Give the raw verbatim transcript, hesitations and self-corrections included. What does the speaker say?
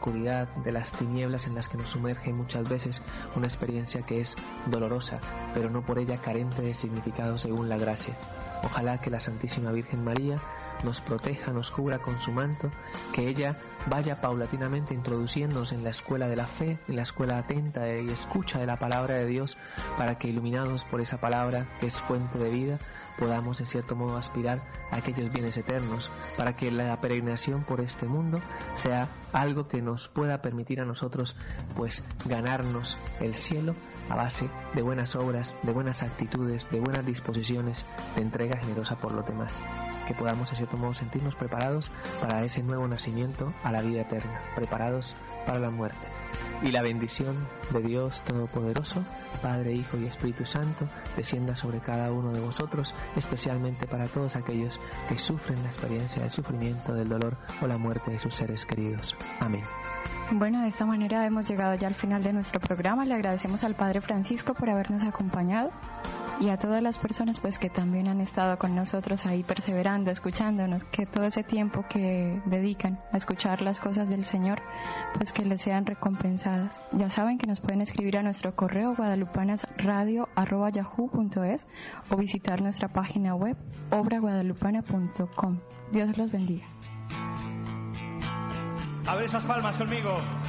oscuridad, de las tinieblas en las que nos sumerge muchas veces una experiencia que es dolorosa, pero no por ella carente de significado según la gracia. Ojalá que la Santísima Virgen María nos proteja, nos cubra con su manto, que ella vaya paulatinamente introduciéndonos en la escuela de la fe, en la escuela atenta y escucha de la palabra de Dios, para que iluminados por esa palabra que es fuente de vida, podamos en cierto modo aspirar a aquellos bienes eternos, para que la peregrinación por este mundo sea algo que nos pueda permitir a nosotros pues ganarnos el cielo a base de buenas obras, de buenas actitudes, de buenas disposiciones, de entrega generosa por los demás. Que podamos en cierto modo sentirnos preparados para ese nuevo nacimiento a la vida eterna, preparados para la muerte. Y la bendición de Dios Todopoderoso, Padre, Hijo y Espíritu Santo, descienda sobre cada uno de vosotros, especialmente para todos aquellos que sufren la experiencia del sufrimiento, del dolor o la muerte de sus seres queridos. Amén. Bueno, de esta manera hemos llegado ya al final de nuestro programa. Le agradecemos al Padre Francisco por habernos acompañado y a todas las personas pues que también han estado con nosotros ahí perseverando, escuchándonos, que todo ese tiempo que dedican a escuchar las cosas del Señor, pues que les sean recompensadas. Ya saben que nos pueden escribir a nuestro correo guadalupanasradio arroba yahoo punto es o visitar nuestra página web obra guadalupana punto com. Dios los bendiga. A ver esas palmas conmigo.